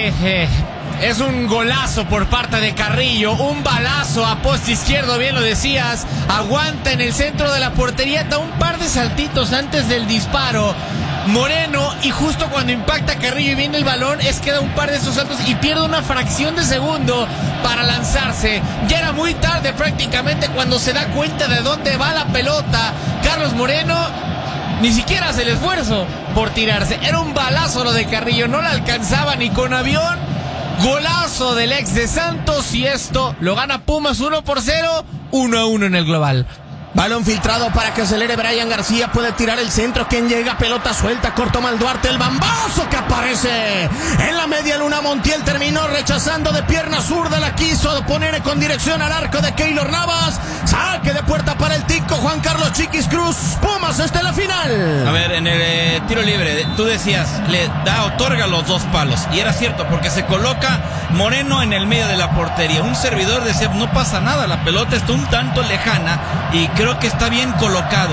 es un golazo por parte de Carrillo, un balazo a poste izquierdo, bien lo decías, aguanta en el centro de la portería, da un par de saltitos antes del disparo Moreno, y justo cuando impacta Carrillo y viene el balón, es que da un par de esos saltos y pierde una fracción de segundo para lanzarse. Ya era muy tarde prácticamente cuando se da cuenta de dónde va la pelota. Carlos Moreno ni siquiera hace el esfuerzo por tirarse. Era un balazo lo de Carrillo, no la alcanzaba ni con avión. Golazo del ex de Santos, y esto lo gana Pumas 1-0, 1-1 en el global. Balón filtrado para que acelere Brian García, puede tirar el centro, quien llega, pelota suelta, corto Malduarte, el bambazo que aparece en la media luna. Montiel terminó rechazando de pierna zurda, la quiso poner con dirección al arco de Keylor Navas, saque de puerta para el tico Juan Carlos Chiquis Cruz. Pumas está en la final. A ver, en el tiro libre, tú decías, otorga los dos palos, y era cierto, porque se coloca Moreno en el medio de la portería. Un servidor decía, no pasa nada, la pelota está un tanto lejana, y creo que está bien colocado.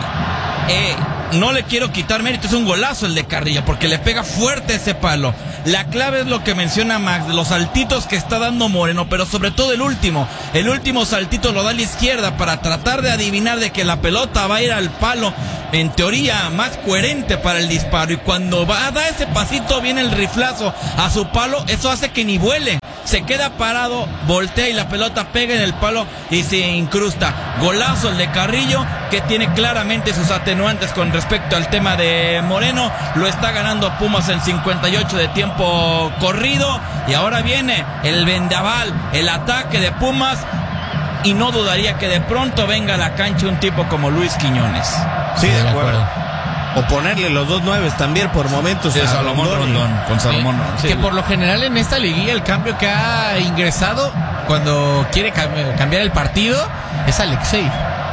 No le quiero quitar mérito, es un golazo el de Carrillo, porque le pega fuerte ese palo. La clave es lo que menciona Max, los saltitos que está dando Moreno, pero sobre todo el último saltito lo da a la izquierda para tratar de adivinar de que la pelota va a ir al palo, en teoría más coherente para el disparo, y cuando va a dar ese pasito viene el riflazo a su palo, eso hace que ni vuele, se queda parado, voltea y la pelota pega en el palo y se incrusta. Golazo el de Carrillo, que tiene claramente sus atenuantes con respecto al tema de Moreno. Lo está ganando Pumas en 58 de tiempo corrido, y ahora viene el vendaval, el ataque de Pumas, y no dudaría que de pronto venga a la cancha un tipo como Luis Quiñones. Sí, de acuerdo. O ponerle los dos nueves también por momentos. Sí, Salomón Rondón, con Salomón Rondón. Sí. Que por lo general en esta liguilla el cambio que ha ingresado cuando quiere cambiar el partido es Alexei.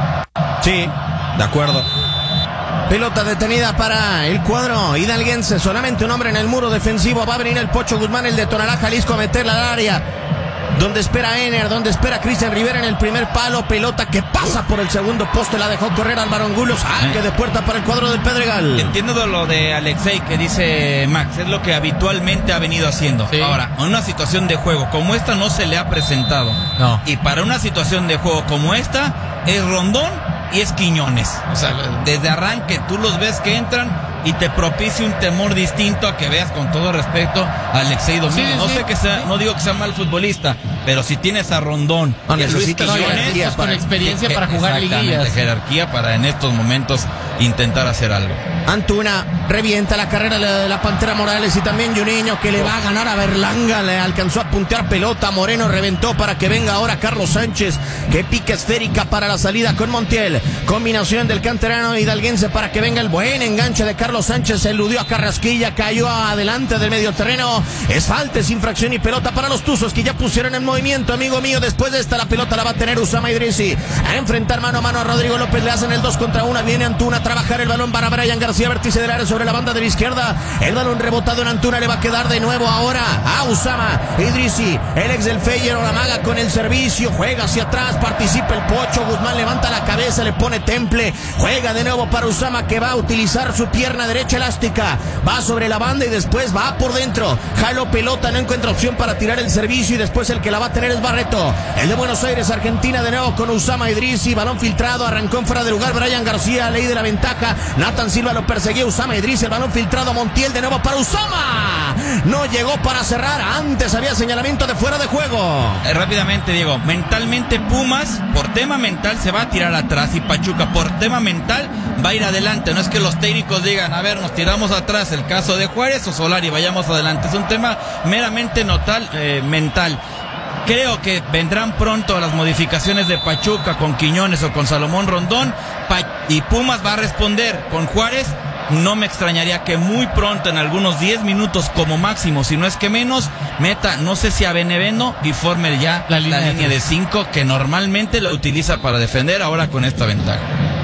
Sí, de acuerdo. Pelota detenida para el cuadro hidalguense. Solamente un hombre en el muro defensivo. Va a venir el Pocho Guzmán, el de Tonalá, Jalisco, a meterla al área. Donde espera Ener, donde espera Cristian Rivera en el primer palo. Pelota que pasa por el segundo poste, la dejó correr Álvaro Angulo. Saque de puerta para el cuadro del Pedregal. Entiendo de lo de Alexei que dice Max, es lo que habitualmente ha venido haciendo. Sí. Ahora, en una situación de juego como esta no se le ha presentado. No. Y para una situación de juego como esta, es Rondón y es Quiñones. O sea, desde arranque tú los ves que entran y te propicia un temor distinto a que veas, con todo respeto, a Alexei Domínguez. Sí, no sé que sea, no digo que sea mal futbolista, pero si tienes a Rondón y a Luis Quiñones con experiencia para jugar liguillas, jerarquía para en estos momentos intentar hacer algo. Antuna revienta la carrera de la Pantera Morales, y también Juninho, que le va a ganar a Berlanga, le alcanzó a puntear pelota. Moreno reventó para que venga ahora Carlos Sánchez, que pica esférica para la salida con Montiel. Combinación del canterano hidalguense para que venga el buen enganche de Carlos Sánchez. Eludió a Carrasquilla, cayó adelante del medio terreno. Es falta, es infracción y pelota para los Tuzos, que ya pusieron en movimiento, amigo mío. Después de esta la pelota la va a tener Usama Idrissi a enfrentar mano a mano a Rodrigo López. Le hacen el 2 contra 1. Viene Antuna a trabajar el balón para Brian García, vértice del área sobre la banda de la izquierda. El balón rebotado en Antuna, le va a quedar de nuevo ahora a Usama Idrissi, el ex del Feyenoord. La maga con el servicio, juega hacia atrás, participa el Pocho Guzmán, levanta la cabeza, le pone temple, juega de nuevo para Usama, que va a utilizar su pierna derecha elástica, va sobre la banda y después va por dentro, jaló pelota, no encuentra opción para tirar el servicio, y después el que la va a tener es Barreto, el de Buenos Aires, Argentina, de nuevo con Usama Idrissi. Balón filtrado, arrancó en fuera de lugar Brian García, ley de la ventaja, Nathan Silva lo perseguía, Usama Idrissi, el balón filtrado, Montiel de nuevo para Usama, no llegó para cerrar, antes había señalamiento de fuera de juego. Rápidamente, Diego, mentalmente Pumas, por tema mental se va a tirar atrás, y Pachuca por tema mental va a ir adelante. No es que los técnicos digan, a ver, nos tiramos atrás, el caso de Juárez o Solari, vayamos adelante. Es un tema meramente mental. Creo que vendrán pronto las modificaciones de Pachuca con Quiñones o con Salomón Rondón, y Pumas va a responder con Juárez. No me extrañaría que muy pronto, en algunos 10 minutos como máximo, si no es que menos, meta, no sé si a Benevendo, y forme ya la línea de 5 que normalmente lo utiliza para defender, ahora con esta ventaja.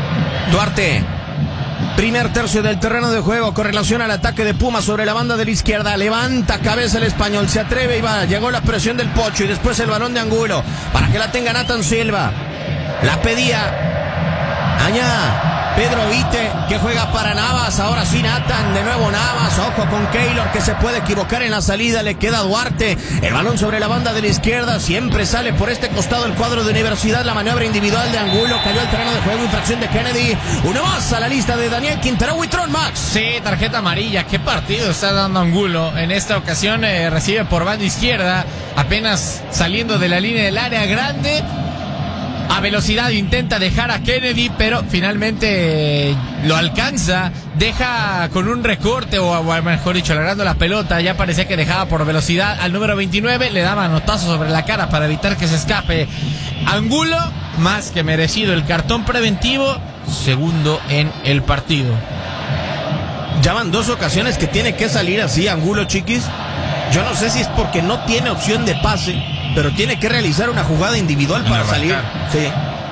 Duarte, primer tercio del terreno de juego con relación al ataque de Pumas sobre la banda de la izquierda. Levanta cabeza el español, se atreve y va. Llegó la presión del Pocho y después el balón de Angulo para que la tenga Nathan Silva. La pedía allá Pedro Vite, que juega para Navas. Ahora sí, Nathan. De nuevo Navas. Ojo con Keylor, que se puede equivocar en la salida. Le queda Duarte. El balón sobre la banda de la izquierda. Siempre sale por este costado el cuadro de Universidad. La maniobra individual de Angulo. Cayó al terreno de juego. Infracción de Kennedy. Uno más a la lista de Daniel Quintero Huitrón, Max. Sí, tarjeta amarilla. ¿Qué partido está dando Angulo? En esta ocasión recibe por banda izquierda. Apenas saliendo de la línea del área grande. A velocidad intenta dejar a Kennedy, pero finalmente lo alcanza, deja con un recorte, o mejor dicho, alargando la pelota. Ya parecía que dejaba por velocidad al número 29, le daba manotazo sobre la cara para evitar que se escape. Angulo, más que merecido el cartón preventivo, segundo en el partido. Ya van 2 ocasiones que tiene que salir así Angulo, chiquis. Yo no sé si es porque no tiene opción de pase, pero tiene que realizar una jugada individual para salir. Sí.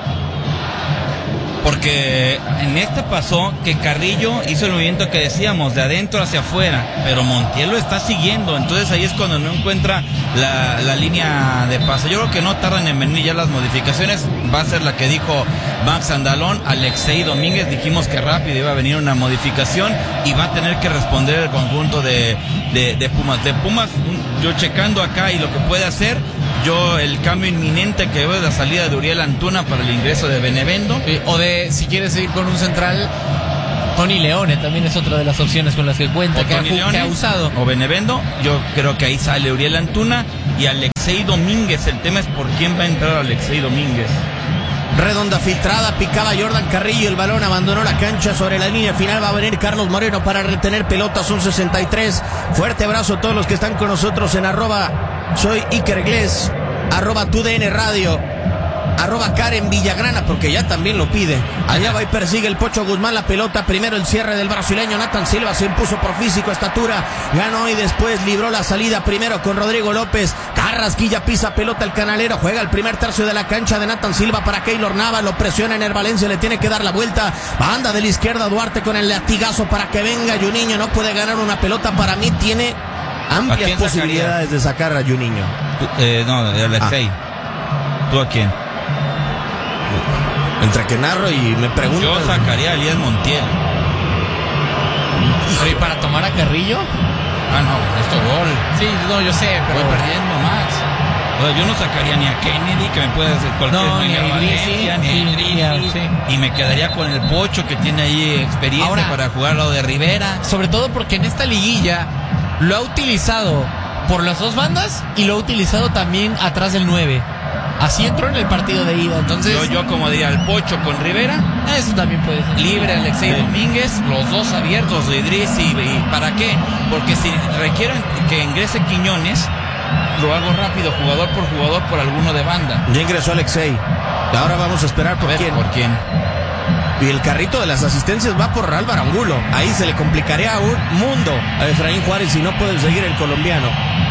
Porque en esta pasó que Carrillo hizo el movimiento que decíamos, de adentro hacia afuera, pero Montiel lo está siguiendo, entonces ahí es cuando no encuentra la línea de pase. Yo creo que no tardan en venir ya las modificaciones, va a ser la que dijo Max Andalón. Alexei Domínguez, dijimos que rápido iba a venir una modificación y va a tener que responder el conjunto de Pumas. De Pumas, yo checando acá y lo que puede hacer, yo el cambio inminente que veo de la salida de Uriel Antuna para el ingreso de Benevendo. O de, si quieres seguir con un central, Tony Leone también es otra de las opciones con las que cuenta, que ha usado. O Benevendo, yo creo que ahí sale Uriel Antuna y Alexei Domínguez. El tema es por quién va a entrar Alexei Domínguez. Redonda filtrada, picaba Jordan Carrillo, el balón abandonó la cancha. Sobre la línea final va a venir Carlos Moreno para retener pelota, son 63. Fuerte abrazo a todos los que están con nosotros en @soy Iker Gles, @TUDN Radio, @Karen Villagrana, porque ya también lo pide. Allá va y persigue el Pocho Guzmán la pelota. Primero el cierre del brasileño Nathan Silva, se impuso por físico, estatura, ganó y después libró la salida primero con Rodrigo López. Carrasquilla pisa pelota el canalero, juega el primer tercio de la cancha de Nathan Silva para Keylor Navas, lo presiona en el Valencia, le tiene que dar la vuelta. Banda de la izquierda, Duarte con el latigazo para que venga Juninho. No puede ganar una pelota, para mí tiene amplias posibilidades de sacar a Juninho. No, Alexei. ¿Tú a quién? Entre que narro y me pregunto. Yo sacaría a Elías Montiel. ¿Y para tomar a Carrillo? Ah, no, esto gol. Sí, no, yo sé, pero voy perdiendo, Max. O sea, yo no sacaría ni a Kennedy, que me puede hacer cualquier, ni a Valencia, ni a Idrissi, y me quedaría con el Pocho, que tiene ahí experiencia ahora, para jugar al lado de Rivera. Sobre todo porque en esta liguilla lo ha utilizado por las dos bandas y lo ha utilizado también atrás del 9. Así entró en el partido de ida, entonces... Yo acomodaría al Pocho con Rivera. Eso también puede ser. Libre Alexei Domínguez, los dos abiertos de Idrissi. ¿Y para qué? Porque si requieren que ingrese Quiñones, lo hago rápido, jugador por alguno de banda. Ya ingresó Alexei. Ahora vamos a esperar por quién. ¿Por quién? Y el carrito de las asistencias va por Álvaro Angulo. Ahí se le complicaría a un mundo a Efraín Juárez si no puede seguir el colombiano.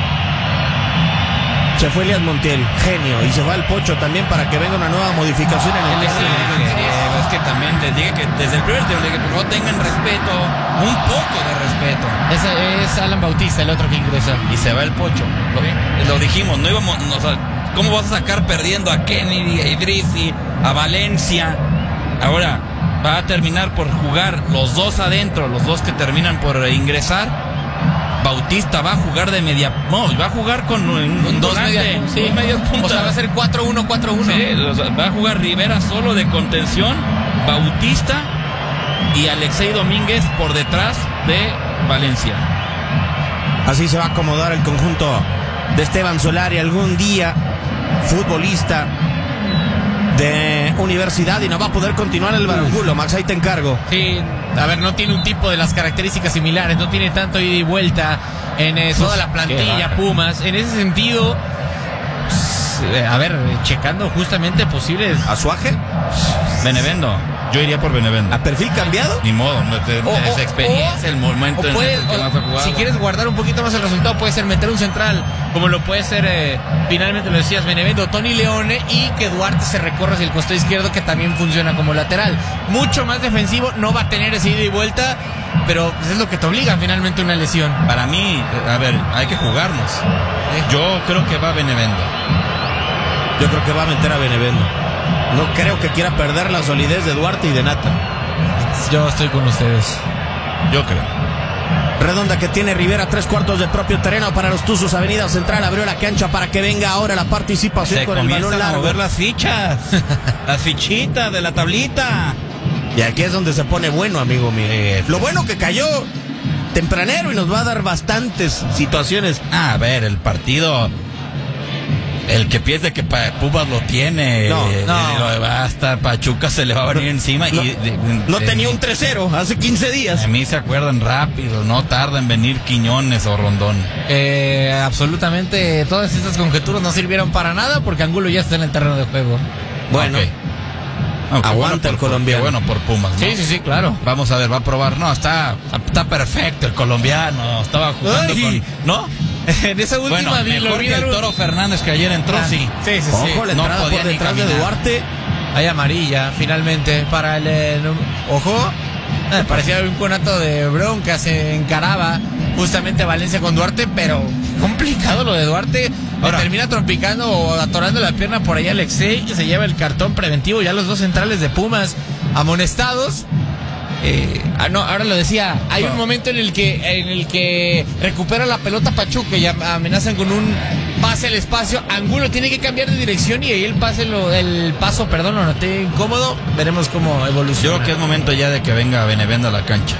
Se fue Elías Montiel, genio, y se va el Pocho también para que venga una nueva modificación en el es que también les dije que desde el primer tiempo, que por favor tengan respeto, un poco de respeto. Ese es Alan Bautista, el otro que ingresa. Y se va el Pocho. Lo dijimos, no íbamos, ¿cómo vas a sacar perdiendo a Kennedy, a Idrissi, a Valencia? Ahora va a terminar por jugar los dos adentro, los dos que terminan por ingresar. Bautista va a jugar de media... No, va a jugar con dos medias puntas. O sea, va a ser 4-1-4-1. Sí, va a jugar Rivera solo de contención, Bautista y Alexei Domínguez por detrás de Valencia. Así se va a acomodar el conjunto de Esteban Solari, algún día futbolista de Universidad, y no va a poder continuar el Angulo. Max, ahí te encargo. Sí, a ver, no tiene un tipo de las características similares, no tiene tanto ida y vuelta en toda la plantilla Pumas. En ese sentido, a ver, checando justamente posibles... ¿Azuaje? Benevendo. Yo iría por Benevendo. ¿A perfil cambiado? Ni modo, esa experiencia, el momento en el que más ha jugado. Si quieres guardar un poquito más el resultado, puede ser meter un central, como lo puede ser, finalmente lo decías, Benevendo, Tony Leone, y que Duarte se recorra hacia el costado izquierdo, que también funciona como lateral. Mucho más defensivo, no va a tener ese ida y vuelta, pero pues es lo que te obliga finalmente una lesión. Para mí, a ver, hay que jugarnos. Yo creo que va Benevendo. Yo creo que va a meter a Benevendo. No creo que quiera perder la solidez de Duarte y de Nata. Yo estoy con ustedes. Yo creo. Redonda que tiene Rivera, 3/4 de propio terreno para los Tuzos. Avenida Central abrió la cancha para que venga ahora la participación Se con el balón comienzan a largo. mover las fichas. Las fichitas de la tablita. Y aquí es donde se pone bueno, amigo mío. Lo bueno que cayó tempranero y nos va a dar bastantes situaciones. A ver, el partido. El que piense que Pumas lo tiene. No. Hasta Pachuca se le va a venir encima. No tenía un 3-0 hace 15 días. A mí se acuerdan rápido. No tarda en venir Quiñones o Rondón. Absolutamente todas estas conjeturas no sirvieron para nada porque Angulo ya está en el terreno de juego. Bueno, Ok. aguanta el colombiano. Bueno por Pumas, ¿no? Sí, claro. Vamos a ver, va a probar. No, está perfecto el colombiano. Estaba jugando Ay. con. ¿No? En esa última Bueno, mejor que el Toro Fernández que ayer entró, sí. Sí. Ojo, la no entrada podía por ni detrás de caminar. Duarte. Hay amarilla, finalmente, para el... Ojo, parecía un conato de bronca, se encaraba justamente Valencia con Duarte, pero complicado lo de Duarte. Ahora, termina trompicando o atorando la pierna por ahí Alexei, y se lleva el cartón preventivo, ya los dos centrales de Pumas amonestados. Ahora lo decía, hay un momento en el que recupera la pelota Pachuca y amenazan con un pase al espacio. Angulo tiene que cambiar de dirección y ahí el paso, lo noté incómodo. Veremos cómo evoluciona. Yo creo que es momento ya de que venga Benevendo a la cancha.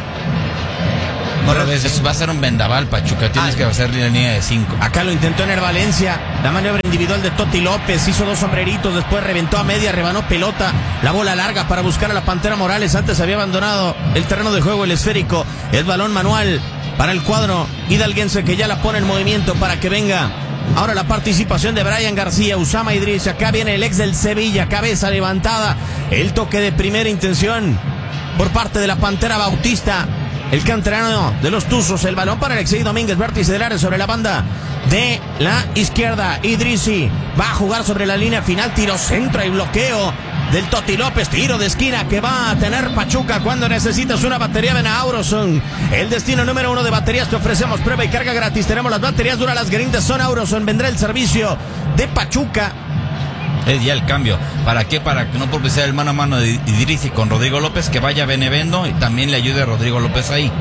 No lo ves. Va a ser un vendaval, Pachuca. Tienes que hacer la línea de 5. Acá lo intentó en el Valencia. La maniobra individual de Toti López. Hizo 2 sombreritos. Después reventó a media. Rebanó pelota. La bola larga para buscar a la Pantera Morales. Antes había abandonado el terreno de juego el esférico. Es balón manual para el cuadro hidalguense que ya la pone en movimiento para que venga. Ahora la participación de Brian García, Usama Idris. Acá viene el ex del Sevilla. Cabeza levantada. El toque de primera intención por parte de la Pantera Bautista. El canterano de los Tuzos, el balón para Alexei Domínguez, vértice del área sobre la banda de la izquierda. Idrisi va a jugar sobre la línea final, tiro centro y bloqueo del Toti López, tiro de esquina que va a tener Pachuca cuando necesitas una batería. Ven a Auroson, el destino número 1 de baterías. Te ofrecemos prueba y carga gratis. Tenemos las baterías duras, las grindes son Auroson. Vendrá el servicio de Pachuca. Es ya el cambio. ¿Para qué? Para que no porque sea el mano a mano de Idrisi con Rodrigo López, que vaya Benevendo y también le ayude a Rodrigo López ahí.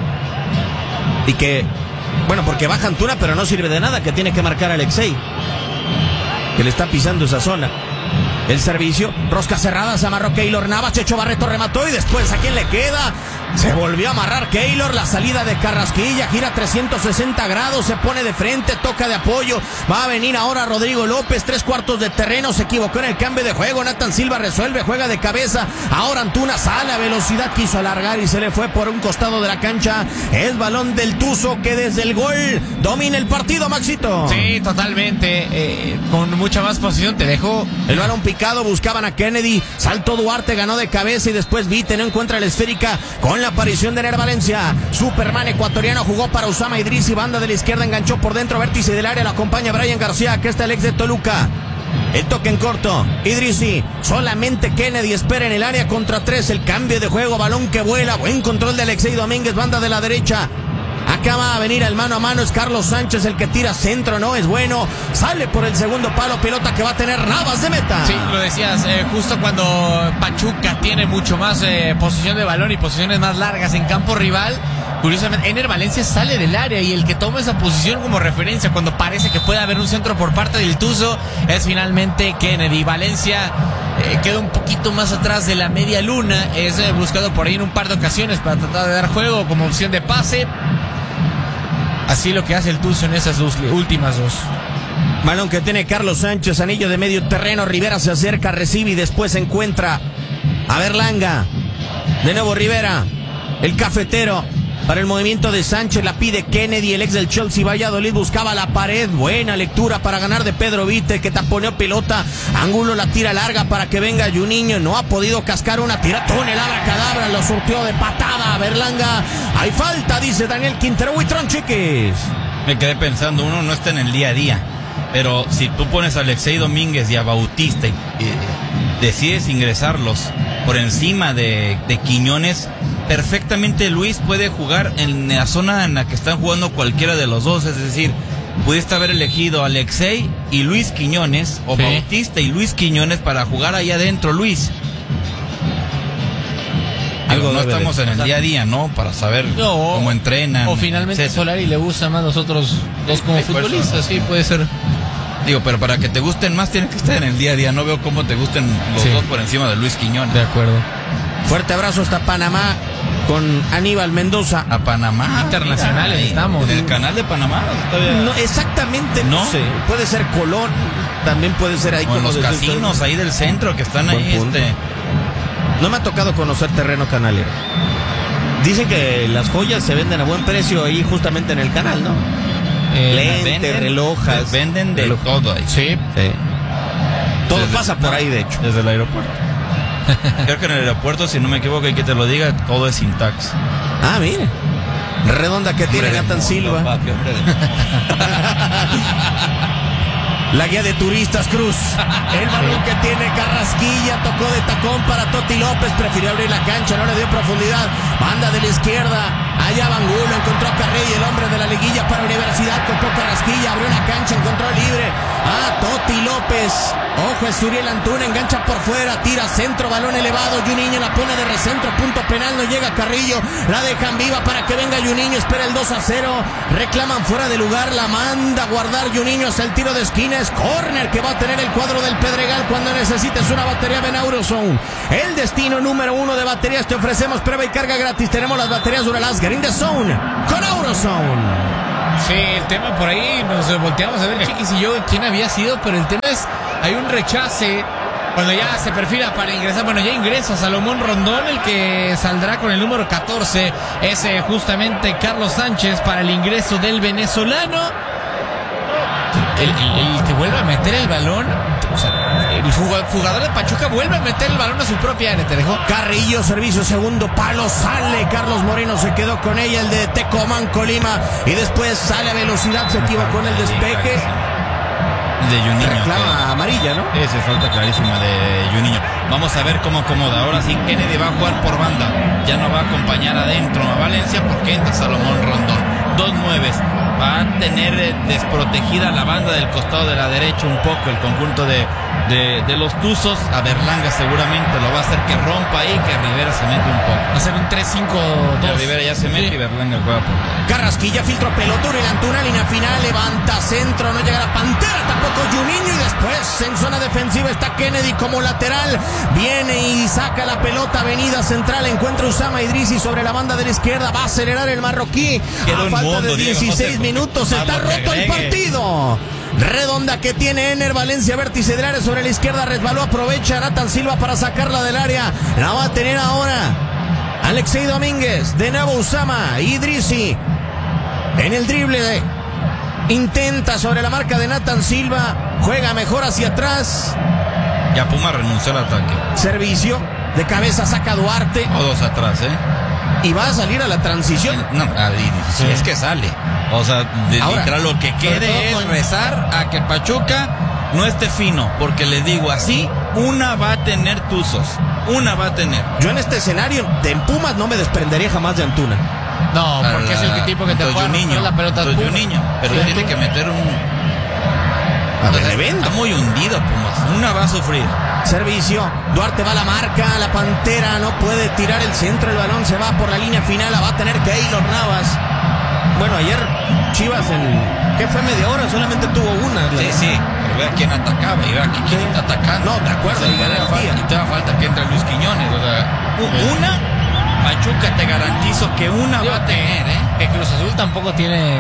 Y que, bueno, porque baja Antuna, pero no sirve de nada, que tiene que marcar a Alexei, que le está pisando esa zona. El servicio, rosca cerrada, se amarró Keylor Navas, Checho Barreto remató y después ¿a quién le queda? Se volvió a amarrar Keylor, la salida de Carrasquilla, gira 360 grados, se pone de frente, toca de apoyo, va a venir ahora Rodrigo López, 3/4 de terreno, se equivocó en el cambio de juego, Nathan Silva resuelve, juega de cabeza, ahora Antuna sale a velocidad, quiso alargar y se le fue por un costado de la cancha. Es balón del Tuzo que desde el gol domina el partido, Maxito. Sí, totalmente, con mucha más posición, te dejó el balón picado, buscaban a Kennedy, saltó Duarte, ganó de cabeza y después Vite no encuentra la esférica con la aparición de Ner Valencia. Superman ecuatoriano jugó para Usama Idrisi, banda de la izquierda, enganchó por dentro, vértice del área, lo acompaña Brian García, que está el ex de Toluca. El toque en corto, Idrisi, solamente Kennedy espera en el área contra 3, el cambio de juego, balón que vuela, buen control de Alexei Domínguez, banda de la derecha. Acá va a venir al mano a mano, es Carlos Sánchez el que tira centro, no es bueno, sale por el segundo palo, pelota que va a tener Navas de meta. Sí, lo decías, justo cuando Pachuca tiene mucho más posición de balón y posiciones más largas en campo rival, curiosamente Ener Valencia sale del área y el que toma esa posición como referencia cuando parece que puede haber un centro por parte del Tuzo es finalmente Kennedy. Valencia queda un poquito más atrás de la media luna, es buscado por ahí en un par de ocasiones para tratar de dar juego como opción de pase. Así lo que hace el Tuzo en esas últimas dos. Balón que tiene Carlos Sánchez, anillo de medio terreno, Rivera se acerca, recibe y después encuentra a Berlanga. De nuevo Rivera, el cafetero. Para el movimiento de Sánchez la pide Kennedy, el ex del Chelsea Valladolid buscaba la pared, buena lectura para ganar de Pedro Vite que taponeó pelota, Angulo la tira larga para que venga Juninho, no ha podido cascar una, tira tonelada cadabra, lo surtió de patada a Berlanga, hay falta, dice Daniel Quintero, Huitrón Chiquis. Me quedé pensando, uno no está en el día a día, pero si tú pones a Alexei Domínguez y a Bautista y decides ingresarlos por encima de Quiñones, perfectamente Luis puede jugar en la zona en la que están jugando cualquiera de los dos, es decir, pudiste haber elegido a Alexei y Luis Quiñones, o sí, Bautista y Luis Quiñones para jugar allá adentro, Luis. algo no debe estamos de- en el día a día, ¿no? Para saber cómo entrenan. O finalmente etcétera. Solari le gusta más los otros dos como Sí, por eso, futbolistas, sí, puede ser. Digo, pero para que te gusten más tienes que estar en el día a día. No veo cómo te gusten los Sí. dos por encima de Luis Quiñones. De acuerdo. Fuerte abrazo hasta Panamá con Aníbal Mendoza. A Panamá. Internacionales Mira, estamos. En el canal de Panamá. Todavía. No, exactamente, no ¿No? sé. Puede ser Colón, también puede ser ahí O en como los de- casinos ahí del centro que están Buen ahí. punto. No me ha tocado conocer terreno canalero. Dicen que las joyas se venden a buen precio ahí justamente en el canal, ¿no? Lentes, relojas. Venden de reloj. todo ahí. Sí. Sí. Todo Desde- pasa por no, ahí, de hecho. Desde el aeropuerto. Creo que en el aeropuerto, si no me equivoco, y que te lo diga, todo es sin tax. Ah, mire. Redonda que tiene Hombre de Nathan mundo, Silva. papi, hombre de mundo. La guía de turistas Cruz. El balón que tiene Carrasquilla. Tocó de tacón para Toti López. Prefirió abrir la cancha. No le dio profundidad. Banda de la izquierda. Allá Bangulo. Encontró a Carrey, el hombre de la liguilla para Universidad. Tocó Carrasquilla. Abrió la cancha. Encontró libre a Toti López. Ojo, Esturiel Antuna. Engancha por fuera. Tira centro. Balón elevado. Juninho la pone de recentro. Punto penal. No llega Carrillo. La dejan viva para que venga Juninho. Espera el 2-0. Reclaman fuera de lugar. La manda a guardar Juninho hacia el tiro de esquina. Es córner que va a tener el cuadro del Pedregal cuando necesites una batería Benaurozone. El destino número 1 de baterías. Te ofrecemos prueba y carga gratis. Tenemos las baterías Duralast Green the Zone con Aurozone. Sí, el tema por ahí nos volteamos a ver, Chiquis y yo, quién había sido, pero el tema es, hay un rechace cuando ya se perfila para ingresar. Bueno, ya ingresa Salomón Rondón, el que saldrá con el número 14, es justamente Carlos Sánchez para el ingreso del venezolano. El que vuelve a meter el balón, o sea, el jugador de Pachuca vuelve a meter el balón a su propia área, te dejó. Carrillo, servicio segundo palo, sale Carlos Moreno, se quedó con ella, el de Tecomán Colima, y después sale a velocidad, se equivocó en el despeje. De Juninho. Reclama amarilla, ¿no? Esa es falta clarísima de Juninho. Vamos a ver cómo acomoda. Ahora sí, Kennedy va a jugar por banda. Ya no va a acompañar adentro a Valencia porque entra Salomón Rondón. 2 nueves. Va a tener desprotegida la banda del costado de la derecha un poco el conjunto de los Tuzos. A Berlanga seguramente lo va a hacer que rompa ahí, que Rivera se mete un poco. Va a ser un 3-5-2. Ya Rivera ya se mete y Berlanga juega por... Carrasquilla, filtro pelotón, el Antuna, línea final, levanta centro, no llega la Pantera, tampoco Juninho, y después en zona defensiva está Kennedy como lateral, viene y saca la pelota, avenida central, encuentra Usama Idrisi sobre la banda de la izquierda, va a acelerar el marroquí, Queda a un falta mundo, de Diego, 16 no sé, minutos, más está lo que roto el agregue. partido. Redonda que tiene Ener Valencia, vértice del área sobre la izquierda, resbaló, aprovecha Nathan Silva para sacarla del área, la va a tener ahora Alexei Domínguez, de nuevo Usama Idrisi. En el drible intenta sobre la marca de Nathan Silva, juega mejor hacia atrás, Ya Puma renunció al ataque. servicio de cabeza, saca Duarte Todos atrás, y va a salir a la transición. No, si es que sale. O sea, Ahora, literal lo que sobre todo quede es con- rezar a que Pachuca no esté fino. Porque les digo así, una va a tener Tuzos. Una va a tener. Yo en este escenario de Pumas no me desprendería jamás de Antuna. No, porque es el tipo que te puede romper la pelota. Entonces, Pumas. Juninho, pero Sí, tiene que meter un... A ver, reventa. Está muy hundido Pumas. Una va a sufrir. Servicio, Duarte va a la marca, la Pantera no puede tirar el centro, el balón se va por la línea final, la va a tener Keylor Navas. Bueno, ayer Chivas ¿qué fue? Media hora, solamente tuvo una. Sí. Pero vea quién atacaba y vea que quién está atacando. No, de acuerdo, O sea, y garantía. y te da falta que entre Luis Quiñones. O sea, una, Pachuca te garantizo que una va a tener, Que Cruz Azul tampoco tiene.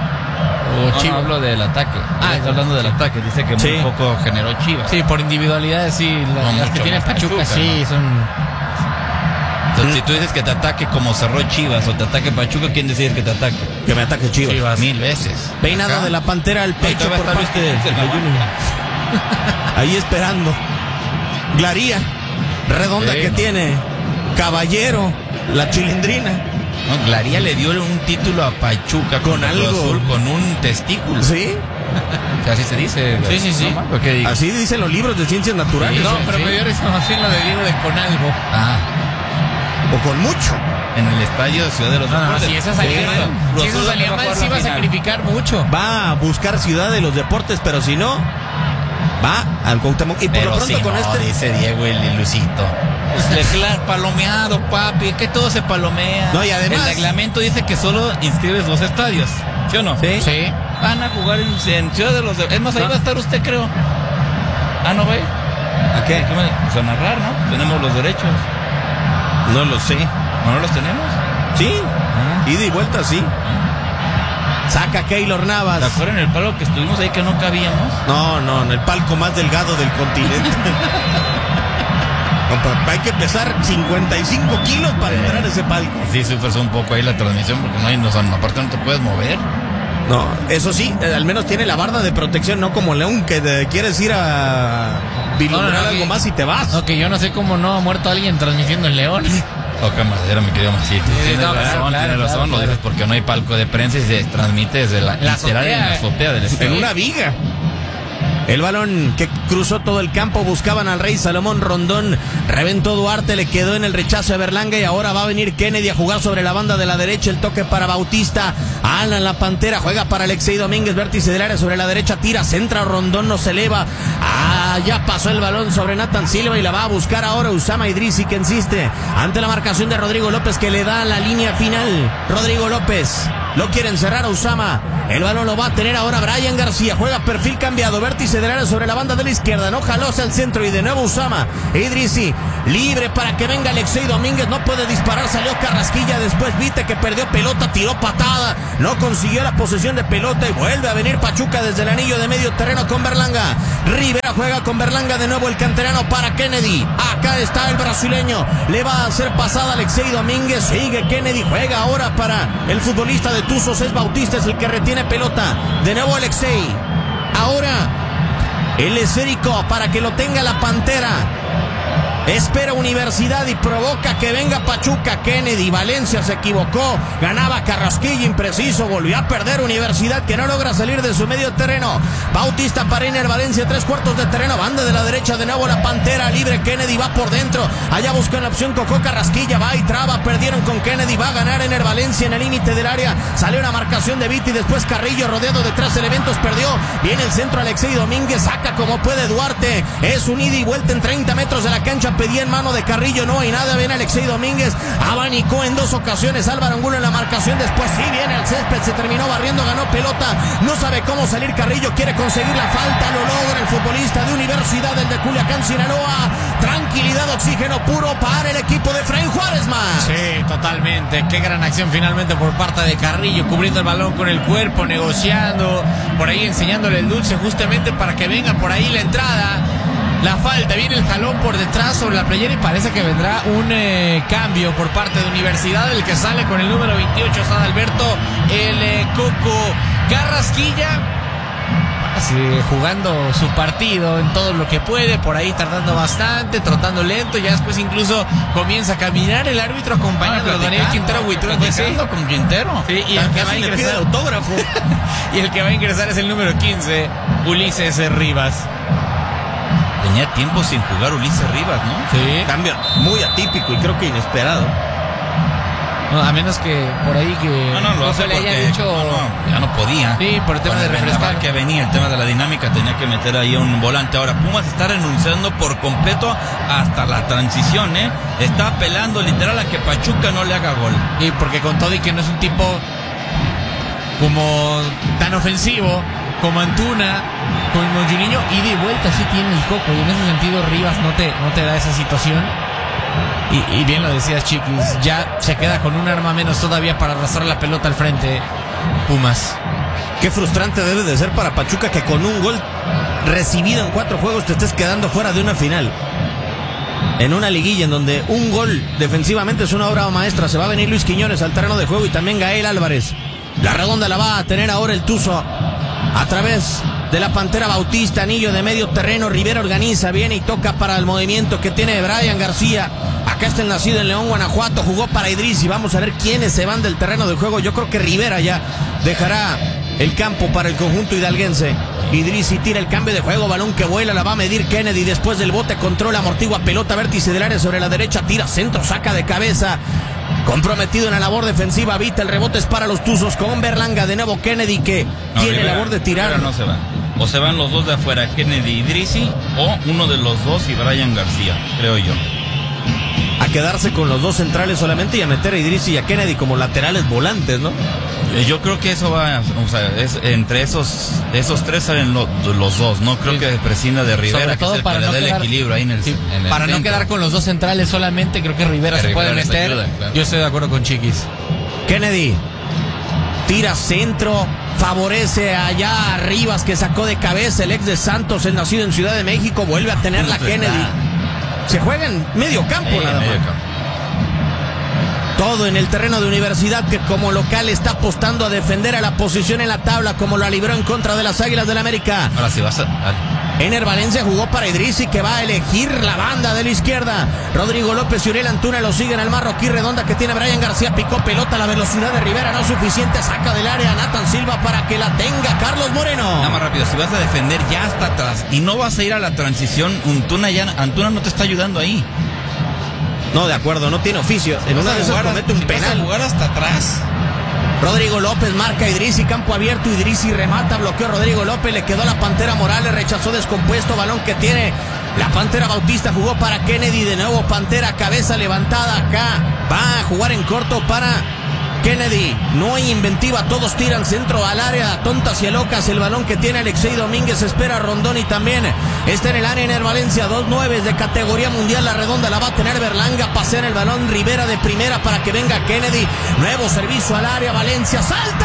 O No, Chivas. no hablo del ataque. Está hablando del ataque. Dice que Sí. muy poco generó Chivas. Sí, por individualidades, sí. No, Las mucho que tiene más Pachuca, Pachuca, sí, ¿no? son. Entonces, si tú dices que te ataque como cerró Chivas o te ataque Pachuca, ¿quién decides que te ataque? Que me ataque Chivas. Chivas. 1000 veces. Peinado Acá. de la Pantera al No, y pecho todavía por está parte Luis de Quiñones en la Juninho. Ahí esperando. Glaría, redonda Sí, que no. tiene. Caballero, la chilindrina. No, Glaría le dio un título a Pachuca Con contra algo. Cruz Azul, con un testículo. ¿Sí? O sea, así se dice. Sí. ¿No, Marco? ¿Qué digo? Así dicen los libros de ciencias naturales. No, sí, pero sí. me dio risa más bien lo de Diego de con algo. Ah, O con mucho. en el estadio de Ciudad de los No, Deportes. si esa salía mal, Cruz si eso Azul salía va a mal, jugar sí la iba a final. sacrificar mucho. Va a buscar Ciudad de los Deportes, pero si no, Va al Cuauhtémoc. Y por Pero lo pronto sí, con no, dice Diego el Luisito. Pues Leclerc palomeado, papi, que todo se palomea. No, y además- el reglamento dice que solo inscribes 2 estadios, ¿sí o no? Sí. Van a jugar en Ciudad de los... Es más, ahí va a estar usted, creo. Ah, ¿no ve? ¿A qué? Pues a narrar, ¿no? Tenemos los derechos. No lo sé. ¿No los tenemos? Sí. Ida y vuelta, sí. Saca Keylor Navas. ¿Te acuerdas en el palo que estuvimos ahí que no cabíamos? No, en el palco más delgado del continente. Hay que pesar 55 kilos para entrar a ese palco. Sí, se un poco ahí la transmisión porque no hay, aparte no te puedes mover. No, eso sí, al menos tiene la barda de protección, no como León, que quieres ir a vislumbrar algo más y te vas. No, que yo no sé cómo no ha muerto alguien transmitiendo en León. Toca madera, mi querido Masito. Tienes razón, lo dices porque no hay palco de prensa y se transmite desde la azotea del estadio. En una viga. El balón que cruzó todo el campo, buscaban al Rey Salomón Rondón, reventó Duarte, le quedó en el rechazo de Berlanga y ahora va a venir Kennedy a jugar sobre la banda de la derecha, el toque para Bautista, Alan la Pantera, juega para Alexei Domínguez, vértice del área sobre la derecha, tira, centra, Rondón no se eleva, ya pasó el balón sobre Nathan Silva y la va a buscar ahora Usama Idrisi, que insiste ante la marcación de Rodrigo López, que le da la línea final. Rodrigo López lo quiere encerrar a Usama, el balón lo va a tener ahora Brian García, juega perfil cambiado, vértice del área sobre la banda de la izquierda, no jaló hacia el centro y de nuevo Usama Idrisi libre para que venga Alexei Domínguez, no puede disparar, salió Carrasquilla, después Vite que perdió pelota, tiró patada, no consiguió la posesión de pelota y vuelve a venir Pachuca desde el anillo de medio terreno con Berlanga. Rivera juega con Berlanga, de nuevo el canterano para Kennedy, acá está el brasileño, le va a hacer pasada Alexei Domínguez, sigue Kennedy, juega ahora para el futbolista de Tuzos, es Bautista, es el que retiene pelota, de nuevo Alexei, ahora el esférico para que lo tenga la Pantera, espera Universidad y provoca que venga Pachuca. Kennedy, Valencia se equivocó, ganaba Carrasquilla, impreciso, volvió a perder Universidad, que no logra salir de su medio terreno. Bautista para Iner Valencia, 3/4 de terreno, banda de la derecha, de nuevo la Pantera libre, Kennedy va por dentro, allá buscan la opción Cocó, Carrasquilla va y traba, perdieron con Kennedy, va a ganar Iner Valencia en el límite del área, salió una marcación de Viti, después Carrillo rodeado de 3 elementos, perdió, viene el centro Alexei Domínguez, saca como puede Duarte, es un ida y vuelta en 30 metros de la cancha, pedía en mano de Carrillo, no hay nada, viene Alexei Domínguez, abanicó en 2 ocasiones Álvaro Angulo en la marcación, después sí viene al césped, se terminó barriendo, ganó pelota, no sabe cómo salir Carrillo, quiere conseguir la falta, lo logra el futbolista de Universidad, el de Culiacán, Sinaloa, tranquilidad, oxígeno puro para el equipo de Efraín Juárez más. Sí, totalmente, qué gran acción finalmente por parte de Carrillo, cubriendo el balón con el cuerpo, negociando, por ahí enseñándole el dulce justamente para que venga por ahí la entrada. La falta, viene el jalón por detrás sobre la playera y parece que vendrá un cambio por parte de Universidad. El que sale con el número 28 es Adalberto, el Coco Carrasquilla, jugando su partido en todo lo que puede, por ahí tardando bastante, trotando lento, ya después incluso comienza a caminar el árbitro acompañando a Daniel Quintero Huitrón, con Quintero. Sí, y el que va a ingresar autógrafo. y el que va a ingresar es el número 15, Ulises Rivas. Tenía tiempo sin jugar Ulises Rivas, ¿no? Sí. Cambio muy atípico y creo que inesperado. No, a menos que por ahí que no lo hace le haya porque dicho... ya no podía. Sí, por el tema de refrescar. Que venía, el tema de la dinámica, tenía que meter ahí un volante. Ahora Pumas está renunciando por completo hasta la transición, ¿eh? Está apelando literal a que Pachuca no le haga gol. Y porque con todo y que no es un tipo como tan ofensivo como Antuna, como Juninho, ida y vuelta sí tiene el Coco, y en ese sentido Rivas no te da esa situación. Y bien lo decías, Chiquis, ya se queda con un arma menos todavía para arrastrar la pelota al frente Pumas. Qué frustrante debe de ser para Pachuca que con un gol recibido en 4 juegos te estés quedando fuera de una final. En una liguilla en donde un gol defensivamente es una obra maestra. Se va a venir Luis Quiñones al terreno de juego y también Gael Álvarez. La redonda la va a tener ahora el Tuzo a través de la Pantera. Bautista, anillo de medio terreno, Rivera organiza, viene y toca para el movimiento que tiene Brian García. Acá está el nacido en León, Guanajuato, jugó para Idrisi. Vamos a ver quiénes se van del terreno de juego. Yo creo que Rivera ya dejará el campo para el conjunto hidalguense. Idrisi tira el cambio de juego, balón que vuela, la va a medir Kennedy, después del bote controla, amortigua, pelota, vértice del área sobre la derecha, tira centro, saca de cabeza. Comprometido en la labor defensiva, Vita, el rebote es para los Tuzos con Berlanga, de nuevo Kennedy que tiene Rivera, labor de tirar. Rivera no se va. o se van los dos de afuera, Kennedy y Idrissi, o uno de los dos y Brian García, creo yo. A quedarse con los dos centrales solamente y a meter a Idrissi y a Kennedy como laterales volantes, ¿no? Yo creo que eso va, o sea, entre esos tres salen los dos. No creo que prescinda de Rivera, sobre todo que es el para que no le dé el quedar, equilibrio ahí en el, en el para no centro. quedar con los dos centrales solamente. Creo que Rivera se puede les meter. ayuda, claro. Yo estoy de acuerdo con Chiquis. Kennedy tira centro, favorece allá a Rivas, que sacó de cabeza el ex de Santos, el nacido en Ciudad de México, vuelve a tener la Kennedy. Se juega en medio campo nada más. Todo en el terreno de Universidad, que como local está apostando a defender a la posición en la tabla, como lo libró en contra de las Águilas del América. Ahora sí vas a... Ener Valencia jugó para Idrissi, que va a elegir la banda de la izquierda. Rodrigo López y Uriel Antuna lo siguen al marroquí redonda que tiene Brian García. Picó pelota, la velocidad de Rivera no suficiente. Saca del área Nathan Silva para que la tenga Carlos Moreno. Nada más rápido, si vas a defender ya hasta atrás y no vas a ir a la transición, Antuna no te está ayudando ahí. No, de acuerdo, no tiene oficio. En una de esas comete un penal. ¿Vas a jugar hasta atrás? Rodrigo López marca a Idrissi, campo abierto, Idrissi remata, bloqueó a Rodrigo López, le quedó la Pantera Morales, rechazó descompuesto, balón que tiene la Pantera Bautista, jugó para Kennedy, de nuevo Pantera, cabeza levantada acá, va a jugar en corto para Kennedy, no hay inventiva, todos tiran centro al área, tontas y locas, el balón que tiene Alexei Domínguez, espera a Rondón y también está en el área Ener Valencia, 2-9 de categoría mundial, la redonda la va a tener Berlanga, pasea en el balón Rivera de primera para que venga Kennedy, nuevo servicio al área, Valencia, ¡salta!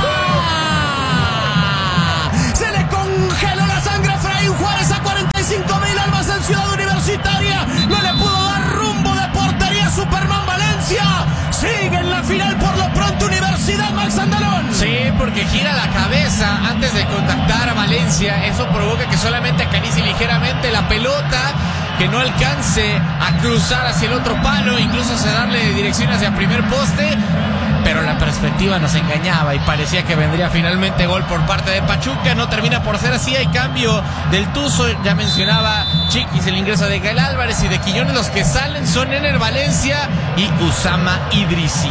Se le congeló la sangre a Efraín Juárez a 45,000 almas en Ciudad Universitaria, no le pudo dar rumbo de portería Superman Valencia, sigue en la final por lo pronto Universidad, Max Andalón. Sí, porque gira la cabeza antes de contactar a Valencia. Eso provoca que solamente acaricie ligeramente la pelota, que no alcance a cruzar hacia el otro palo, incluso hacia darle dirección hacia primer poste. Pero la perspectiva nos engañaba y parecía que vendría finalmente gol por parte de Pachuca. No termina por ser así. Hay cambio del Tuzo. Ya mencionaba Chiquis el ingreso de Gael Álvarez y de Quiñones. Los que salen son Ener Valencia y Usama Idrissi.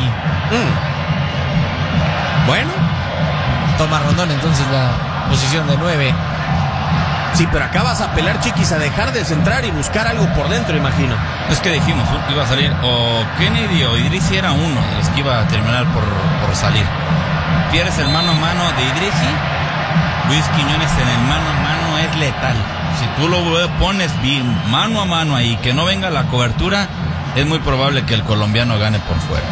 Bueno, Toma Rondón entonces la posición de 9. sí, pero acá vas a apelar, Chiquis, a dejar de centrar y buscar algo por dentro, imagino. Es que dijimos, iba a salir o Kennedy o Idrissi, era uno de los que iba a terminar por salir. Pierdes el mano a mano de Idrissi, Luis Quiñones en el mano a mano es letal. Si tú lo pones bien mano a mano ahí, que no venga la cobertura, es muy probable que el colombiano gane por fuera.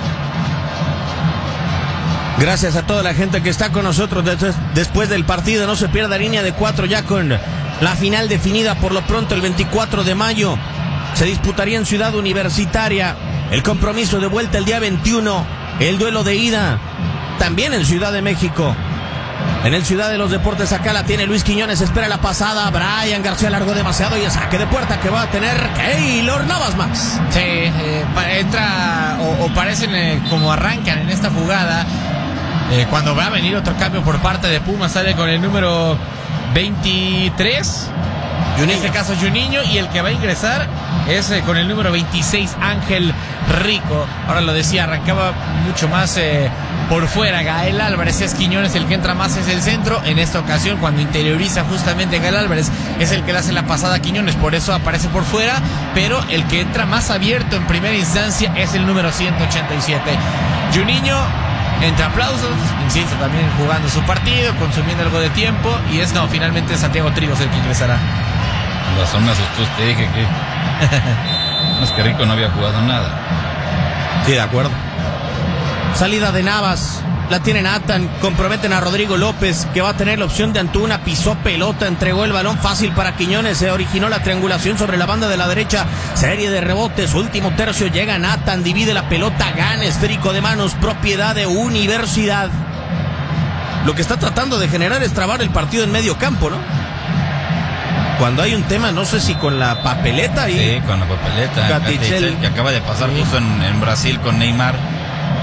Gracias a toda la gente que está con nosotros después del partido. No se pierda línea de 4 ya con la final definida por lo pronto el 24 de mayo. Se disputaría en Ciudad Universitaria el compromiso de vuelta el día 21. El duelo de ida también en Ciudad de México. En el Ciudad de los Deportes acá la tiene Luis Quiñones, espera la pasada, Brian García largó demasiado y el saque de puerta que va a tener Keylor Navas, Max. Sí, entra o parecen como arrancan en esta jugada. Cuando va a venir otro cambio por parte de Pumas, sale con el número 23, en este caso Juninho, y el que va a ingresar es con el número 26, Ángel Rico. Ahora lo decía, arrancaba mucho más por fuera Gael Álvarez, es Quiñones el que entra más hacia el centro. En esta ocasión, cuando interioriza justamente Gael Álvarez, es el que le hace la pasada a Quiñones, por eso aparece por fuera, pero el que entra más abierto en primera instancia es el número 187. Juninho, entre aplausos, insisto, también jugando su partido, consumiendo algo de tiempo, y finalmente Santiago Trigos el que ingresará. Razón me asustó, te dije que no es que Rico no había jugado nada. Sí, de acuerdo. Salida de Navas, la tiene Nathan, comprometen a Rodrigo López, que va a tener la opción de Antuna, pisó pelota, entregó el balón fácil para Quiñones, se originó la triangulación sobre la banda de la derecha, serie de rebotes, último tercio, llega Nathan, divide la pelota, gana esférico de manos, propiedad de Universidad. Lo que está tratando de generar es trabar el partido en medio campo, ¿no? Cuando hay un tema, no sé si con la papeleta y... Sí, con la papeleta. Gattichel, que acaba de pasar justo en Brasil con Neymar.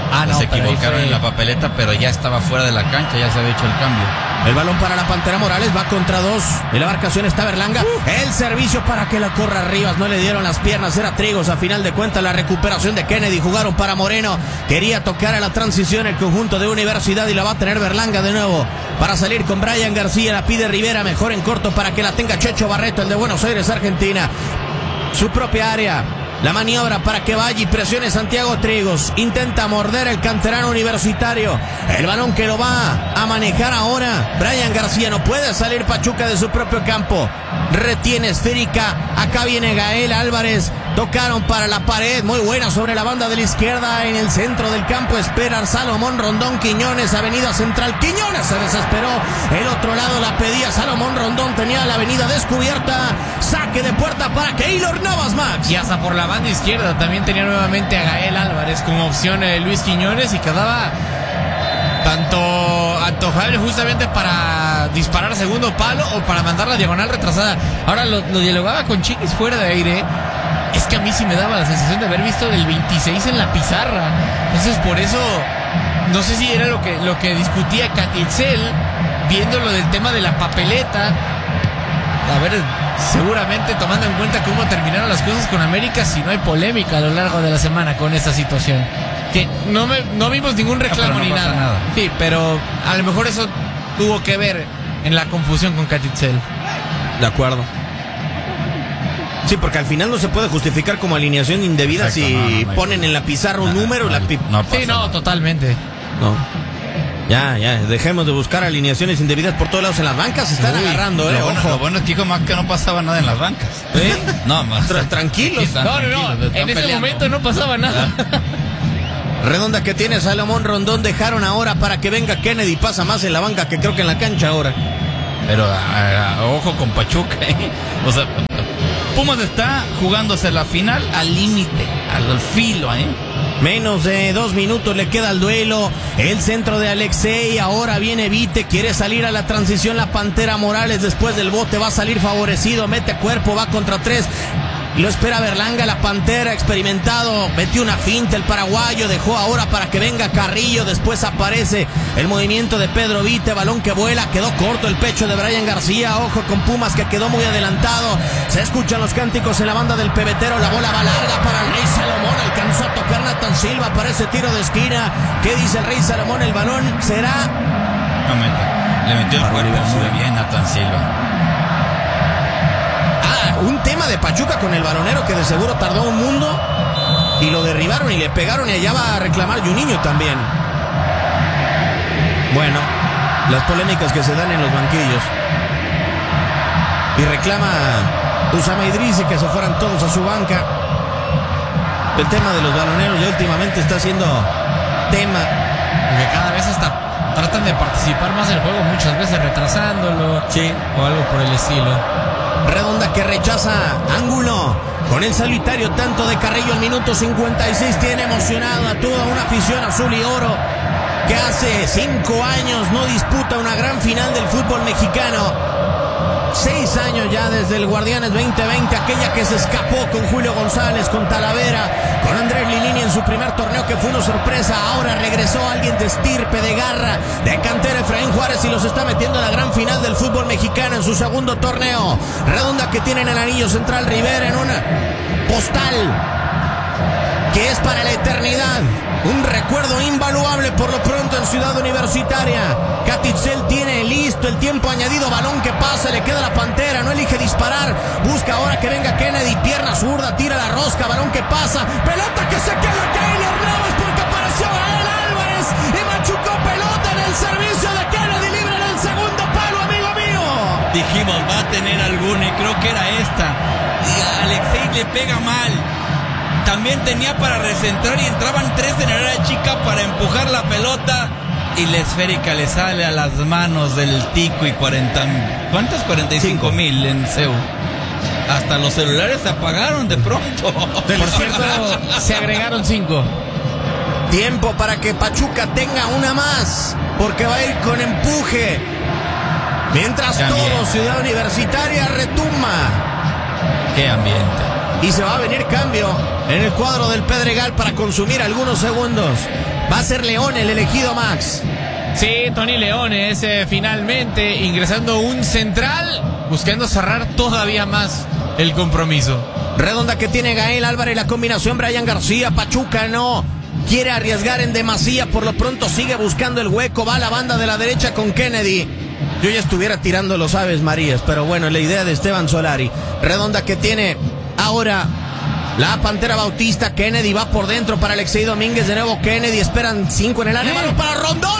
Se equivocaron en la papeleta, pero ya estaba fuera de la cancha, ya se había hecho el cambio. El balón para la Pantera Morales, va contra 2. En la marcación está Berlanga. El servicio para que la corra Rivas. No le dieron las piernas, era Trigos. A final de cuentas, la recuperación de Kennedy. Jugaron para Moreno. Quería tocar a la transición el conjunto de Universidad y la va a tener Berlanga de nuevo. Para salir con Brian García, la pide Rivera. Mejor en corto para que la tenga Checho Barreto, el de Buenos Aires, Argentina. Su propia área. La maniobra para que vaya y presione Santiago Trigos. Intenta morder el canterano universitario. El balón que lo va a manejar ahora Brian García. No puede salir Pachuca de su propio campo. Retiene esférica. Acá viene Gael Álvarez. Tocaron para la pared. Muy buena sobre la banda de la izquierda. En el centro del campo espera Salomón Rondón. Quiñones, avenida central. Quiñones se desesperó. El otro lado la pedía Salomón Rondón. Tenía la avenida descubierta. Saque de puerta para Keylor Navas, Max. Y hasta por la banda izquierda también tenía nuevamente a Gael Álvarez como opción Luis Quiñones, y quedaba tanto antojable justamente para disparar a segundo palo o para mandar la diagonal retrasada. Ahora lo dialogaba con Chiquis fuera de aire. Es que a mí sí me daba la sensación de haber visto del 26 en la pizarra. Entonces por eso no sé si era lo que discutía Catitzel, viendo lo del tema de la papeleta. A ver, seguramente tomando en cuenta cómo terminaron las cosas con América, si no hay polémica a lo largo de la semana con esta situación. Que no vimos ningún reclamo ni nada. Sí, pero a lo mejor eso tuvo que ver en la confusión con Catitzel. De acuerdo. Sí, porque al final no se puede justificar como alineación indebida. Exacto, si ponen en la pizarra un número. Totalmente. No. Ya, dejemos de buscar alineaciones indebidas por todos lados en las bancas. Se están agarrando, Lo bueno es que más que no pasaba nada en las bancas. No, más. Tranquilos. No. En ese momento no pasaba nada. Redonda que tiene Salomón Rondón. Dejaron ahora para que venga Kennedy. Pasa más en la banca que creo que en la cancha ahora. Pero ojo con Pachuca, O sea, Pumas está jugándose la final al límite, al filo, Menos de 2 minutos le queda al duelo. El centro de Alexei. Ahora viene Vite. Quiere salir a la transición la Pantera Morales. Después del bote va a salir favorecido. Mete cuerpo, va contra 3. Lo espera Berlanga, la Pantera, experimentado. Metió una finta el paraguayo. Dejó ahora para que venga Carrillo. Después aparece el movimiento de Pedro Vite. Balón que vuela. Quedó corto el pecho de Brian García. Ojo con Pumas, que quedó muy adelantado. Se escuchan los cánticos en la banda del pebetero. La bola va larga para el Rey Salomón. Alcanzó a tocar Nathan Silva para ese tiro de esquina. ¿Qué dice el Rey Salomón? El balón será... Le metió el cuerpo muy bien Nathan Silva. Un tema de Pachuca con el balonero que de seguro tardó un mundo y lo derribaron y le pegaron, y allá va a reclamar Juninho también. Bueno, las polémicas que se dan en los banquillos. Y reclama Usama Idrisi que se fueran todos a su banca. El tema de los baloneros ya últimamente está siendo tema. Porque cada vez hasta tratan de participar más en el juego, muchas veces retrasándolo. Sí. O algo por el estilo. Redonda que rechaza ángulo con el solitario tanto de Carrillo al minuto 56. Tiene emocionado a toda una afición azul y oro que hace 5 años no disputa una gran final del fútbol mexicano. 6 años ya desde el Guardianes 2020, aquella que se escapó con Julio González, con Talavera, con Andrés Lilini en su primer torneo, que fue una sorpresa. Ahora regresó alguien de estirpe, de garra, de cantera, Efraín Juárez, y los está metiendo en la gran final del fútbol mexicano en su segundo torneo. Redonda que tiene en el anillo central Rivera en una postal que es para la eternidad. Un recuerdo invaluable por lo pronto en Ciudad Universitaria. Catitzel tiene listo el tiempo añadido. Balón que pasa, le queda la Pantera. No elige disparar. Busca ahora que venga Kennedy. Pierna zurda, tira la rosca. Balón que pasa. Pelota que se queda Keylor Navas porque apareció Gael Álvarez y machucó pelota en el servicio de Kennedy. Libre en el segundo palo, amigo mío. Dijimos, va a tener alguna, y creo que era esta. Y a Alexei le pega mal. También tenía para recentrar y entraban 3 en el área chica para empujar la pelota, y la esférica le sale a las manos del Tico y 45,000 en CEU. Hasta los celulares se apagaron de pronto. Por cierto, se agregaron 5. Tiempo para que Pachuca tenga una más, porque va a ir con empuje. Mientras todo Ciudad Universitaria retumba. Qué ambiente. Y se va a venir cambio en el cuadro del Pedregal para consumir algunos segundos. Va a ser León el elegido, Max. Sí, Tony Leone es finalmente ingresando un central, buscando cerrar todavía más el compromiso. Redonda que tiene Gael Álvarez, la combinación Brian García. Pachuca no quiere arriesgar en demasía, por lo pronto sigue buscando el hueco, va a la banda de la derecha con Kennedy. Yo ya estuviera tirando los Aves Marías, pero bueno, la idea de Esteban Solari. Redonda que tiene ahora la Pantera Bautista. Kennedy va por dentro para Alexei Domínguez, de nuevo Kennedy, esperan 5 en el área, balón para Rondón.